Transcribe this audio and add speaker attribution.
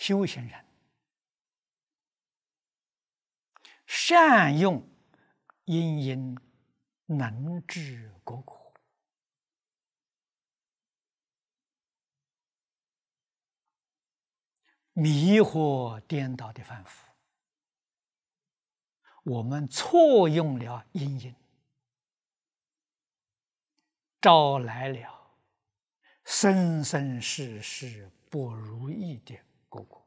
Speaker 1: 修行人善用因因，能治果果。迷惑颠倒的凡夫，我们错用了因因，招来了生生世世不如意的果果。